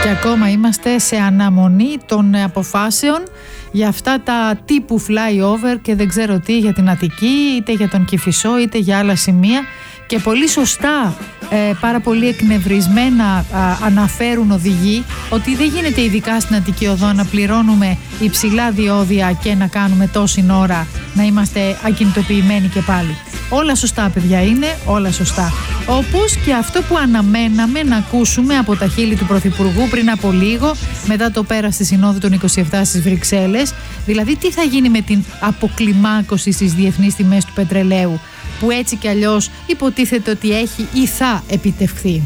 Και ακόμα είμαστε σε αναμονή των αποφάσεων για αυτά τα τύπου flyover και δεν ξέρω τι, για την Αττική, είτε για τον Κηφισό, είτε για άλλα σημεία. Και πολύ σωστά, πάρα πολύ εκνευρισμένα αναφέρουν οδηγοί ότι δεν γίνεται, ειδικά στην Αττική Οδό, να πληρώνουμε υψηλά διόδια και να κάνουμε τόση ώρα να είμαστε ακινητοποιημένοι και πάλι. Όλα σωστά, παιδιά, είναι όλα σωστά. Όπως και αυτό που αναμέναμε να ακούσουμε από τα χείλη του Πρωθυπουργού πριν από λίγο, μετά το πέρας της Συνόδου των 27 στις Βρυξέλλες, δηλαδή τι θα γίνει με την αποκλιμάκωση στις διεθνείς τιμές του πετρελαίου, που έτσι κι αλλιώς υποτίθεται ότι έχει ή θα επιτευχθεί.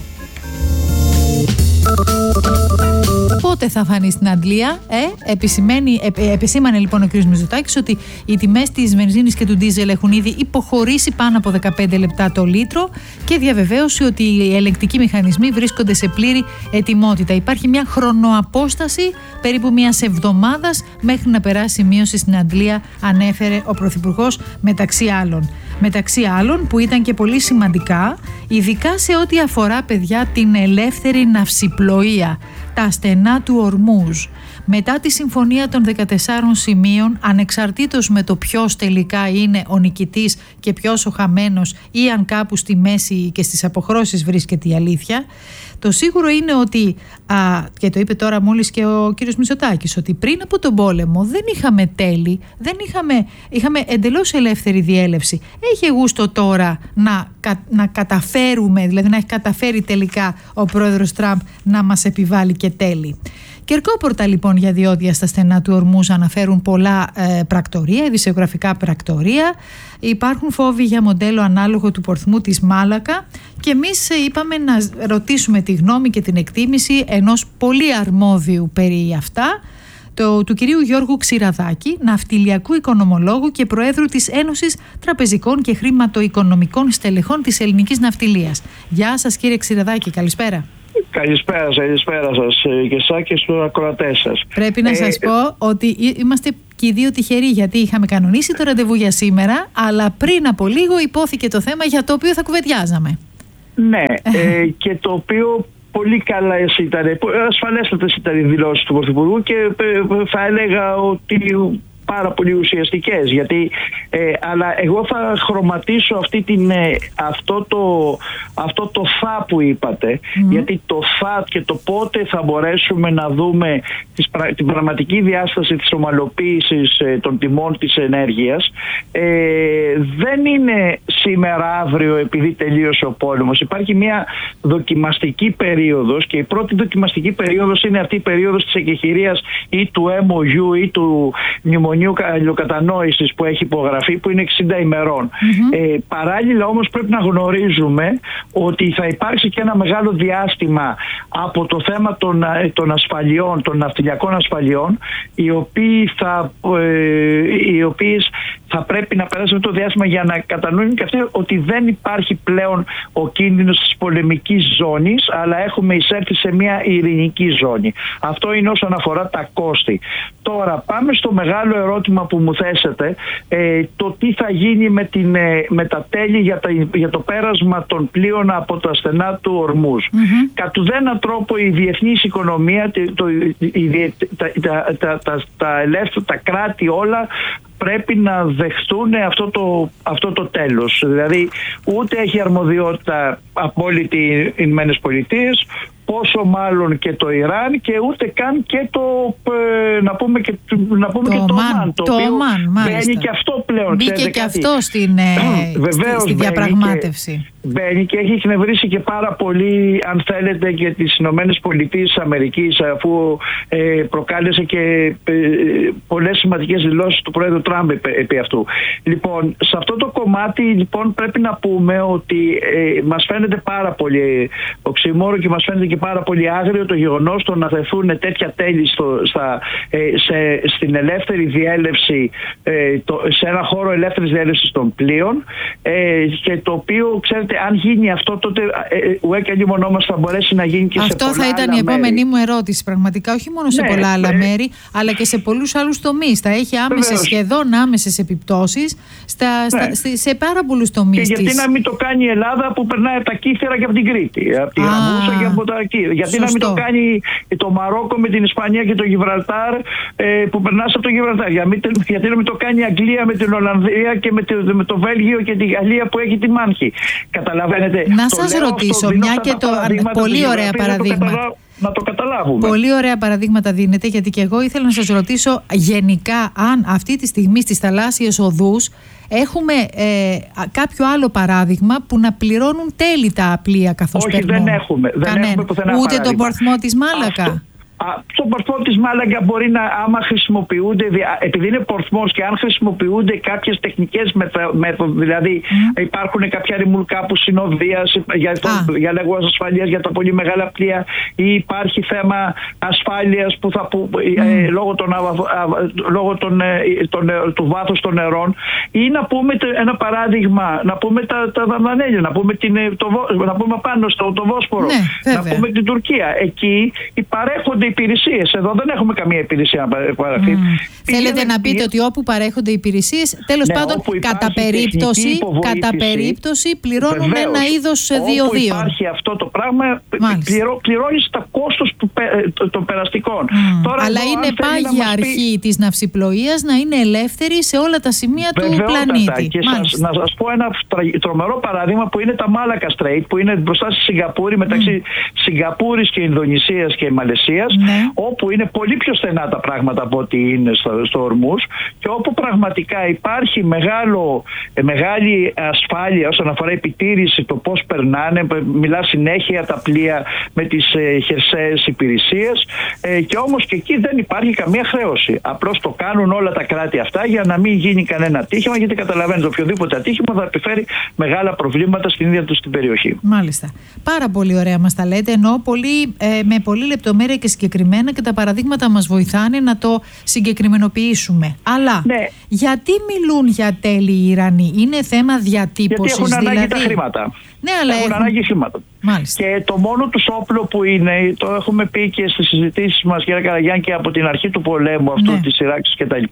Πότε θα φανεί στην Αντλία, επισήμανε λοιπόν ο κ. Μητσοτάκης ότι οι τιμές της βενζίνης και του ντίζελ έχουν ήδη υποχωρήσει πάνω από 15 λεπτά το λίτρο και διαβεβαίωσε ότι οι ελεγκτικοί μηχανισμοί βρίσκονται σε πλήρη ετοιμότητα. Υπάρχει μια χρονοαπόσταση περίπου μιας εβδομάδας μέχρι να περάσει μείωση στην Αντλία, ανέφερε ο Πρωθυπουργός, μεταξύ άλλων που ήταν και πολύ σημαντικά, ειδικά σε ό,τι αφορά, παιδιά, την ελεύθερη ναυσιπλοεία, τα στενά του Ορμούζ. Μετά τη συμφωνία των 14 σημείων, ανεξαρτήτως με το ποιος τελικά είναι ο νικητής και ποιος ο χαμένος ή αν κάπου στη μέση και στις αποχρώσεις βρίσκεται η αλήθεια, το σίγουρο είναι ότι, και το είπε τώρα μόλις και ο κύριος Μητσοτάκης, ότι πριν από τον πόλεμο δεν είχαμε τέλη, είχαμε εντελώς ελεύθερη διέλευση. Έχει γούστο τώρα να καταφέρουμε, δηλαδή να έχει καταφέρει τελικά ο πρόεδρος Τραμπ να μας επιβάλλει και τέλη. Κερκόπορτα λοιπόν για διόδια στα στενά του Ορμούζ αναφέρουν πολλά πρακτορεία, ειδησιογραφικά πρακτορεία. Υπάρχουν φόβοι για μοντέλο ανάλογο του πορθμού της Μάλακα και εμείς είπαμε να ρωτήσουμε τη γνώμη και την εκτίμηση ενός πολύ αρμόδιου περί αυτά, του κυρίου Γιώργου Ξηραδάκη, ναυτιλιακού οικονομολόγου και προέδρου της Ένωσης Τραπεζικών και Χρηματοοικονομικών Στελεχών της Ελληνικής Ναυτιλίας. Γεια σας, κύριε Ξηραδάκη, καλησπέρα. Καλησπέρα σας και εσάς και στους ακροατές σας. Πρέπει να σας πω ότι είμαστε και οι δύο τυχεροί, γιατί είχαμε κανονίσει το ραντεβού για σήμερα, αλλά πριν από λίγο υπόθηκε το θέμα για το οποίο θα κουβεντιάζαμε. Ναι, και το οποίο πολύ καλά ήταν, ασφαλέστατες ήταν οι δηλώσεις του Πρωθυπουργού και θα έλεγα ότι πάρα πολύ ουσιαστικές, γιατί αλλά εγώ θα χρωματίσω αυτό το θα που είπατε, γιατί το θα και το πότε θα μπορέσουμε να δούμε την πραγματική διάσταση της ομαλοποίησης των τιμών της ενέργειας δεν είναι σήμερα αύριο επειδή τελείωσε ο πόλεμος. Υπάρχει μια δοκιμαστική περίοδος και η πρώτη δοκιμαστική περίοδος είναι αυτή η περίοδος της εκεχηρίας ή του MOU ή του μνημονίου αλληλοκατανόησης που έχει υπογραφεί, που είναι 60 ημερών. Παράλληλα όμως πρέπει να γνωρίζουμε ότι θα υπάρξει και ένα μεγάλο διάστημα από το θέμα των ασφαλιών, των ναυτιλιακών ασφαλιών, οι οποίες θα πρέπει να περάσουν το διάστημα για να κατανοούν και αυτοί ότι δεν υπάρχει πλέον ο κίνδυνος της πολεμικής ζώνης, αλλά έχουμε εισέλθει σε μια ειρηνική ζώνη. Αυτό είναι όσον αφορά τα κόστη. Τώρα πάμε στο μεγάλο ερώτημα που μου θέσετε, το τι θα γίνει με τα τέλη για το πέρασμα των πλοίων από τα στενά του Ορμούζ. Κατ' ουδέναν τρόπο η διεθνής οικονομία, τα κράτη όλα πρέπει να δεχτούν αυτό το τέλος. Δηλαδή ούτε έχει αρμοδιότητα απόλυτη οι Ηνωμένες Πολιτείες, πόσο μάλλον και το Ιράν, και ούτε καν και το Ομάν, το οποίο μπαίνει και αυτό πλέον. Μπήκε και αυτό στη διαπραγμάτευση. Μπαίνει και έχει εκνευρίσει και πάρα πολύ, αν θέλετε, και τις Ηνωμένες Πολιτείες της Αμερικής, αφού προκάλεσε και πολλές σημαντικές δηλώσεις του Πρόεδρου Τραμπ επί αυτού. Λοιπόν, σε αυτό το κομμάτι λοιπόν πρέπει να πούμε ότι μας φαίνεται πάρα πολύ οξυμόρο και μας φαίνεται και πάρα πολύ άγριο το γεγονός το να θεθούν τέτοια τέλη στην ελεύθερη διέλευση, σε ένα χώρο ελεύθερης διέλευσης των πλοίων, και το οποίο, ξέρετε, Οπότε αν γίνει αυτό, τότε ουέκα λίμωνό μας θα μπορέσει να γίνει και σε πολλά άλλα μέρη. Αυτό θα ήταν η επόμενη μου ερώτηση. Πραγματικά, όχι μόνο σε πολλά άλλα μέρη, αλλά και σε πολλούς άλλους τομείς. Θα έχει σχεδόν άμεσες επιπτώσεις σε πάρα πολλούς τομείς. Και γιατί να μην το κάνει η Ελλάδα που περνάει από τα Κύθερα και από την Κρήτη, από τη Γραμμούσα και από τα Κύθερα. Γιατί να μην το κάνει το Μαρόκο με την Ισπανία και το Γιβραλτάρ που περνά από το Γιβραλτάρ. Γιατί να μην το κάνει η Αγγλία με την Ολλανδία και με το Βέλγιο και τη Γαλλία που έχει τη Μάνχη. Καταλαβαίνετε. Να σας ρωτήσω, μια και πολύ ωραία παραδείγματα. Να το καταλάβουμε. Πολύ ωραία παραδείγματα δίνετε, γιατί και εγώ ήθελα να σας ρωτήσω γενικά αν αυτή τη στιγμή στις θαλάσσιες οδούς έχουμε κάποιο άλλο παράδειγμα που να πληρώνουν τέλη τα πλοία καθώς περνούν. Όχι, δεν έχουμε πουθενά ούτε τον Πορθμό της Μάλακα. Στον Πορθμό της Μάλαγκα μπορεί να, άμα χρησιμοποιούνται, επειδή είναι πορθμός και αν χρησιμοποιούνται κάποιες τεχνικές μέθοδοι, δηλαδή υπάρχουν κάποια ρημουλκά που συνοδείας για λόγους ασφαλείας για τα πολύ μεγάλα πλοία, ή υπάρχει θέμα ασφάλειας λόγω του βάθους των νερών, ή να πούμε ένα παράδειγμα, να πούμε τα Δαρδανέλια, να πούμε πάνω στο Βόσπορο, να πούμε την Τουρκία. Εκεί παρέχονται υπηρεσίες. Εδώ δεν έχουμε καμία υπηρεσία να παραχθεί. Θέλετε να πείτε ότι όπου παρέχονται υπηρεσίες, τέλος πάντων, κατά περίπτωση πληρώνουν ένα είδος διοδίων. Όπου υπάρχει αυτό το πράγμα, πληρώνεις τα κόστος των περαστικών. Τώρα, αλλά είναι πάγια αρχή της ναυσιπλοείας να είναι ελεύθερη σε όλα τα σημεία του πλανήτη. Και να σας πω ένα τρομερό παράδειγμα που είναι τα Μάλακα Strait, που είναι μπροστά στη Σιγκαπούρη, μεταξύ Σιγκαπούρης και Ινδονησίας και Μαλαισίας, όπου είναι πολύ πιο στενά τα πράγματα από ό,τι είναι στο Ορμούς, και όπου πραγματικά υπάρχει μεγάλη ασφάλεια όσον αφορά επιτήρηση, το πώς περνάνε, μιλά συνέχεια τα πλοία με τις χερσαίες υπηρεσίες, και όμως και εκεί δεν υπάρχει καμία χρέωση. Απλώς το κάνουν όλα τα κράτη αυτά για να μην γίνει κανένα ατύχημα, γιατί καταλαβαίνετε οποιοδήποτε ατύχημα θα επιφέρει μεγάλα προβλήματα στην ίδια του την περιοχή. Μάλιστα. Πάρα πολύ ωραία μας τα λέτε, ενώ με πολύ λεπτομέρεια και συγκεκριμένα, και τα παραδείγματα μας βοηθάνε να το συγκεκριμενοποιήσουμε. Αλλά γιατί μιλούν για τέλη οι Ιρανοί? Είναι θέμα διατύπωσης? Γιατί έχουν ανάγκη τα χρήματα. Ναι, αλλά έχουν ανάγκη χρήματα. Μάλιστα. Και το μόνο τους όπλο που είναι, το έχουμε πει και στις συζητήσεις μας, κύριε Καραγιάννη, και από την αρχή του πολέμου αυτού, της σειράξης κτλ.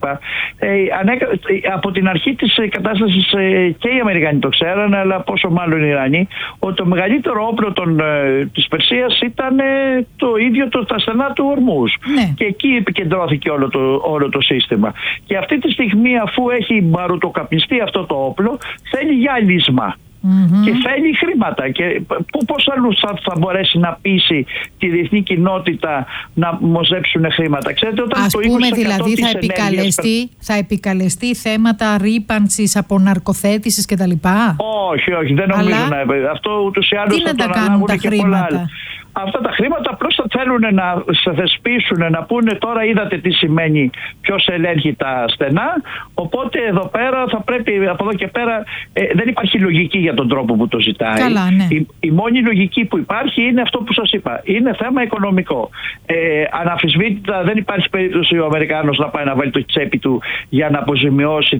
Από την αρχή της κατάστασης και οι Αμερικανοί το ξέρανε, αλλά πόσο μάλλον οι Ιρανοί, ότι το μεγαλύτερο όπλο της Περσίας ήταν το ίδιο τα στενά του Ορμούς. Και εκεί επικεντρώθηκε όλο το σύστημα. Και αυτή τη στιγμή, αφού έχει μπαρουτοκαπνιστεί αυτό το όπλο, θέλει γυάλισμα. Και θέλει χρήματα. Και πώς αλλού θα μπορέσει να πείσει τη διεθνή κοινότητα να μοζέψουν χρήματα? Ξέρετε, όταν ας πούμε, δηλαδή θα επικαλεστεί θέματα ρύπανσης, αποναρκοθέτησης κτλ. Όχι, δεν νομίζω αυτό ούτως ή άλλως θα το αναλάβουν και πολλά άλλα. Αυτά τα χρήματα απλώς θα θέλουν να σε θεσπίσουν, να πούνε τώρα είδατε τι σημαίνει ποιος ελέγχει τα στενά, οπότε εδώ πέρα θα πρέπει, από εδώ και πέρα δεν υπάρχει λογική για τον τρόπο που το ζητάει. Καλά, ναι. Η μόνη λογική που υπάρχει είναι αυτό που σας είπα, είναι θέμα οικονομικό. Αναμφισβήτητα δεν υπάρχει περίπτωση ο Αμερικάνος να πάει να βάλει το τσέπη του για να αποζημιώσει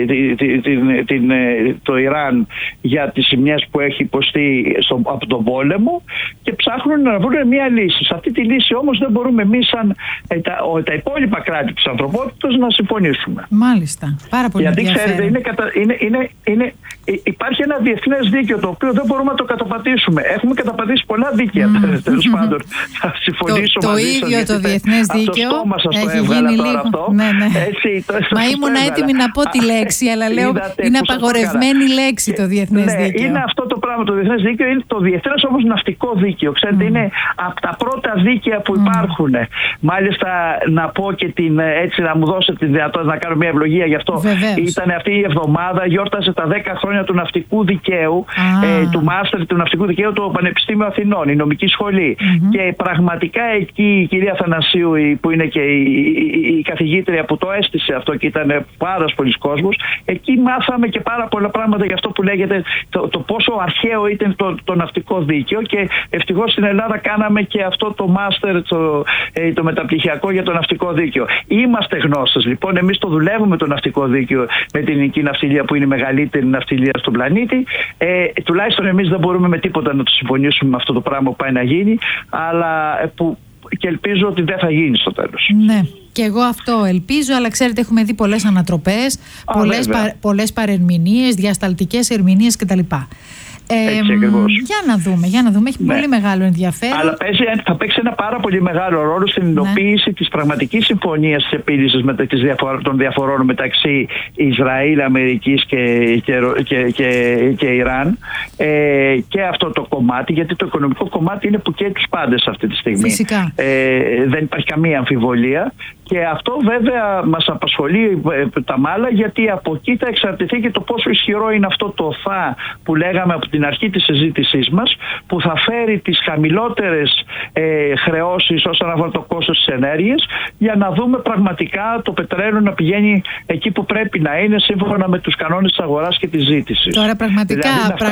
το Ιράν για τις ζημιές που έχει υποστεί από τον πόλεμο, και ψάχνουν να βρουν μια λύση. Σε αυτή τη λύση όμως δεν μπορούμε εμείς σαν τα υπόλοιπα κράτη της ανθρωπότητας να συμφωνήσουμε. Μάλιστα. Πάρα πολύ ενδιαφέρον. Γιατί ξέρετε, υπάρχει ένα διεθνές δίκαιο το οποίο δεν μπορούμε να το καταπατήσουμε. Έχουμε καταπατήσει πολλά δίκαια, τέλος πάντων. Θα συμφωνήσω μαζί σας. Το ίδιο το διεθνές δίκαιο έχει γίνει λίγο. Μα ήμουν έτοιμη να πω τη λέξη, αλλά λέω είναι απαγορευμένη λέξη το διεθνές δίκαιο. Είναι αυτό το πράγμα το διεθνές δίκαιο, είναι το διεθνές όμως ναυτικό δίκαιο. Ξέρετε, είναι από τα πρώτα δίκαια που υπάρχουν. Μάλιστα, να πω και έτσι να μου δώσετε τη δυνατότητα να κάνω μια ευλογία γι' αυτό. Ήταν αυτή η εβδομάδα, γιόρτασε τα 10 χρόνια του ναυτικού δικαίου, του μάστερ του ναυτικού δικαίου του Πανεπιστήμιου Αθηνών, η νομική σχολή. Και πραγματικά εκεί η κυρία Θανασίου, που είναι και η καθηγήτρια που το έστησε αυτό και ήταν πάρα πολλοί κόσμος, εκεί μάθαμε και πάρα πολλά πράγματα για αυτό που λέγεται το πόσο αρχαίο ήταν το ναυτικό δίκαιο, και ευτυχώς στην Ελλάδα κάναμε και αυτό το μάστερ, το μεταπτυχιακό για το ναυτικό δίκαιο. Είμαστε γνώστες λοιπόν, εμείς το δουλεύουμε το ναυτικό δίκαιο με την ελληνική ναυτιλία που είναι η μεγαλύτερη ναυτιλία ασφάλεια στον πλανήτη. Τουλάχιστον εμείς δεν μπορούμε με τίποτα να το συμφωνήσουμε με αυτό το πράγμα που πάει να γίνει, αλλά και ελπίζω ότι δεν θα γίνει στο τέλος. Ναι, και εγώ αυτό ελπίζω, αλλά ξέρετε, έχουμε δει πολλές ανατροπές, πολλές παρερμηνίες, διασταλτικές ερμηνείες κτλ. Για να δούμε. Έχει πολύ μεγάλο ενδιαφέρον. Αλλά θα παίξει ένα πάρα πολύ μεγάλο ρόλο στην υλοποίηση της πραγματικής συμφωνίας της επίλυσης των διαφορών μεταξύ Ισραήλ, Αμερικής και Ιράν. Και αυτό το κομμάτι, γιατί το οικονομικό κομμάτι είναι που καίει τους πάντες αυτή τη στιγμή. Φυσικά. Δεν υπάρχει καμία αμφιβολία. Και αυτό βέβαια μας απασχολεί τα μάλα, γιατί από εκεί θα εξαρτηθεί και το πόσο ισχυρό είναι αυτό το ΘΑ που λέγαμε από την αρχή της συζήτησής μας, που θα φέρει τις χαμηλότερες χρεώσεις όσον αφορά το κόστος της ενέργειας, για να δούμε πραγματικά το πετρέλαιο να πηγαίνει εκεί που πρέπει να είναι, σύμφωνα με τους κανόνες της αγοράς και της ζήτησης. Τώρα πραγματικά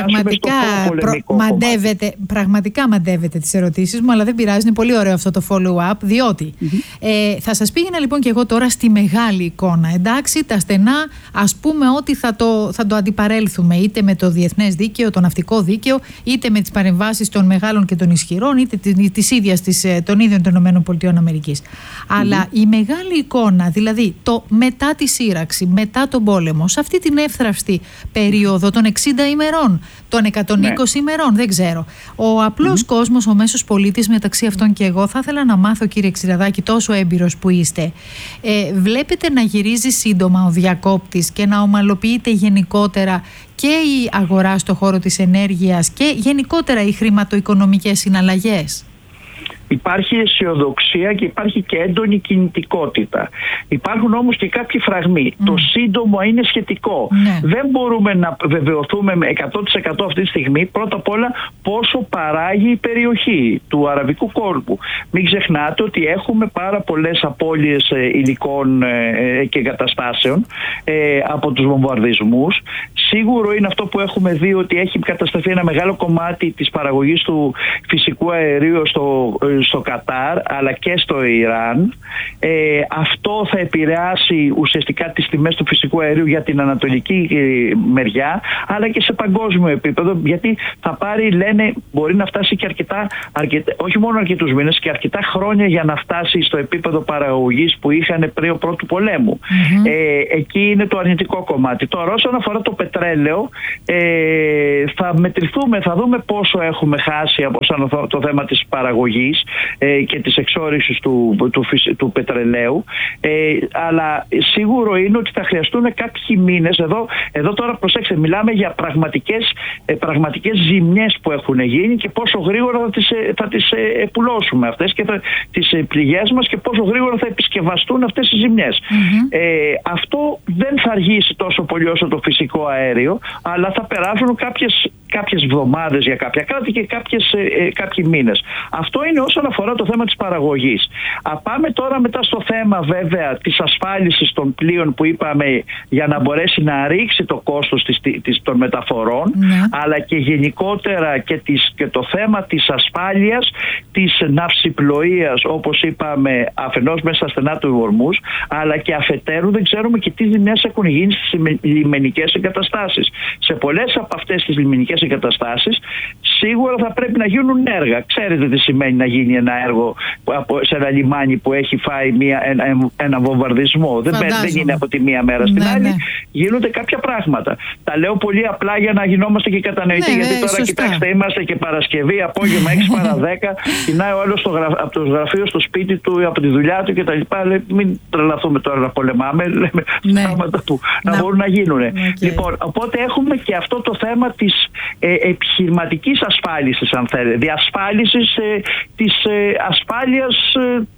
μαντεύετε τις ερωτήσεις μου, αλλά δεν πειράζει, είναι πολύ ωραίο αυτό το follow-up, διότι θα σας πήγαινα λοιπόν και εγώ τώρα στη μεγάλη εικόνα. Εντάξει, τα στενά, ας πούμε ότι θα το αντιπαρέλθουμε είτε με το διεθνές δίκαιο, το ναυτικό δίκαιο, είτε με τις παρεμβάσεις των μεγάλων και των ισχυρών, είτε των ίδιων των ΗΠΑ. Αλλά η μεγάλη εικόνα, δηλαδή το μετά τη σύραξη, μετά τον πόλεμο, σε αυτή την εύθραυστη περίοδο των 60 ημερών, των 120 ημερών, δεν ξέρω. Ο απλός κόσμος, ο μέσος πολίτης, μεταξύ αυτών και εγώ, θα ήθελα να μάθω, κύριε Ξηραδάκη, τόσο έμπειρος που είστε, βλέπετε να γυρίζει σύντομα ο διακόπτης και να ομαλοποιείται γενικότερα και η αγορά στο χώρο της ενέργειας και γενικότερα οι χρηματοοικονομικές συναλλαγές? Υπάρχει αισιοδοξία και υπάρχει και έντονη κινητικότητα. Υπάρχουν όμως και κάποιοι φραγμοί. Το σύντομο είναι σχετικό. Δεν μπορούμε να βεβαιωθούμε με 100% αυτή τη στιγμή, πρώτα απ' όλα, πόσο παράγει η περιοχή του αραβικού κόλπου. Μην ξεχνάτε ότι έχουμε πάρα πολλές απώλειες υλικών και εγκαταστάσεων από τους βομβαρδισμούς. Σίγουρο είναι αυτό που έχουμε δει, ότι έχει κατασταθεί ένα μεγάλο κομμάτι της παραγωγής του φυσικού αερίου στο Κατάρ, αλλά και στο Ιράν. Αυτό θα επηρεάσει ουσιαστικά τις τιμές του φυσικού αερίου για την ανατολική μεριά, αλλά και σε παγκόσμιο επίπεδο, γιατί θα πάρει, λένε, μπορεί να φτάσει και όχι μόνο αρκετούς μήνες, και αρκετά χρόνια για να φτάσει στο επίπεδο παραγωγής που είχαν πριν πρώτου πολέμου. Εκεί είναι το αρνητικό κομμάτι. Τώρα, όσον αφορά το πετρέλαιο, θα μετρηθούμε, θα δούμε πόσο έχουμε χάσει από το θέμα της παραγωγής και της εξόρυξης του πετρελαίου, αλλά σίγουρο είναι ότι θα χρειαστούν κάποιοι μήνες. Εδώ τώρα προσέξτε, μιλάμε για πραγματικές ζημιές που έχουν γίνει και πόσο γρήγορα θα τις επουλώσουμε αυτές και τις πληγές μας, και πόσο γρήγορα θα επισκευαστούν αυτές οι ζημιές. Αυτό δεν θα αργήσει τόσο πολύ όσο το φυσικό αέριο, αλλά θα περάσουν κάποιες εβδομάδες για κάποια κράτη και κάποιοι μήνες. Αυτό είναι όσον αφορά το θέμα της παραγωγής. Πάμε τώρα μετά στο θέμα βέβαια της ασφάλισης των πλοίων που είπαμε, για να μπορέσει να ρίξει το κόστος των μεταφορών, αλλά και γενικότερα και το θέμα της ασφάλειας της ναυσιπλοείας, όπως είπαμε, αφενός μέσα στα στενά του Ορμούζ, αλλά και αφετέρου δεν ξέρουμε και τι ζημιές έχουν γίνει στις λιμενικές εγκαταστάσεις. Σε πολλές από αυτές τις λιμενικές εγκαταστάσεις σίγουρα θα πρέπει να γίνουν έργα. Ξέρετε τι σημαίνει να γίνει ένα έργο σε ένα λιμάνι που έχει φάει ένα βομβαρδισμό. Δεν είναι από τη μία μέρα στην άλλη. Γίνονται κάποια πράγματα. Τα λέω πολύ απλά για να γινόμαστε και κατανοητοί, γιατί τώρα κοιτάξτε, είμαστε και Παρασκευή, απόγευμα 6 παρά 10, κοινάει ο άλλος από το γραφείο στο σπίτι του ή από τη δουλειά του κτλ. Μην τρελαθούμε τώρα να πολεμάμε, λέμε πράγματα που να μπορούν να γίνουν. Λοιπόν, οπότε έχουμε και αυτό το θέμα της επιχειρηματικής ασφάλισης, αν θέλετε, διασφάλισης της ασφάλειας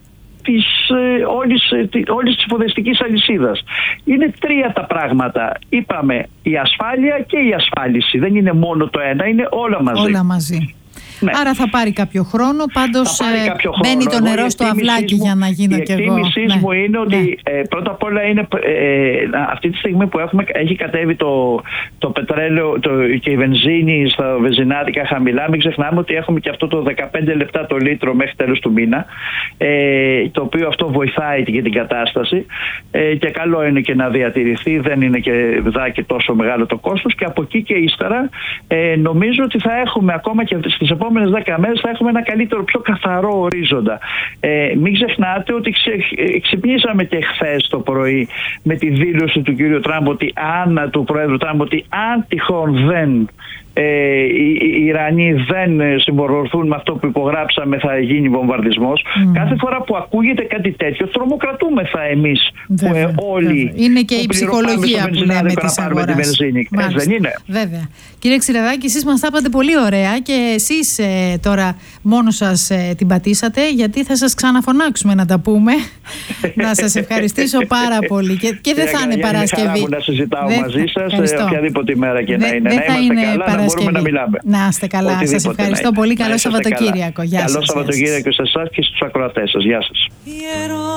όλης της εφοδιαστικής αλυσίδας. Είναι τρία τα πράγματα. Είπαμε, η ασφάλεια και η ασφάλιση. Δεν είναι μόνο το ένα, είναι όλα μαζί. Όλα μαζί. Άρα θα πάρει κάποιο χρόνο. Πάντως μπαίνει το νερό στο αυλάκι για να γίνω κι εγώ. Η εκτίμησή μου είναι ότι πρώτα απ' όλα είναι αυτή τη στιγμή που έχει κατέβει το πετρέλαιο και η βενζίνη στα βενζινάδικα χαμηλά. Μην ξεχνάμε ότι έχουμε και αυτό το 15 λεπτά το λίτρο μέχρι τέλος του μήνα, το οποίο αυτό βοηθάει για την κατάσταση, και καλό είναι και να διατηρηθεί, δεν είναι και τόσο μεγάλο το κόστος, και από εκεί και ύστερα νομίζω ότι θα έχουμε ακόμα και στις επόμενες 10 μέρες θα έχουμε ένα καλύτερο, πιο καθαρό ορίζοντα. Μην ξεχνάτε ότι ξυπνήσαμε και χθες το πρωί με τη δήλωση του κύριου Τραμπ, του Πρόεδρου Τραμπ, ότι αν τυχόν οι Ιρανοί δεν συμπορορθούν με αυτό που υπογράψαμε, θα γίνει βομβαρδισμός. Κάθε φορά που ακούγεται κάτι τέτοιο, τρομοκρατούμεθα εμείς όλοι. Είναι και η ψυχολογία που λέμε της αγοράς. Δεν είναι? Βέβαια. Κύριε Ξηρεδάκη, εσείς μας τα είπατε πολύ ωραία, και εσείς τώρα μόνος σας την πατήσατε, γιατί θα σας ξαναφωνάξουμε να τα πούμε. Να σας ευχαριστήσω πάρα πολύ, και δεν θα είναι Παρασκευή. Είναι χαρά μου να συζητάω μαζί σας οποιαδήποτε ημέρα και να είναι. Δεν θα είναι Παρασκευή. Μπορούμε να μιλάμε. Να είστε καλά. Σας ευχαριστώ πολύ. Καλό Σαββατοκύριακο. Καλό Σαββατοκύριακο σε εσάς και στους ακροατές σας. Γεια σας.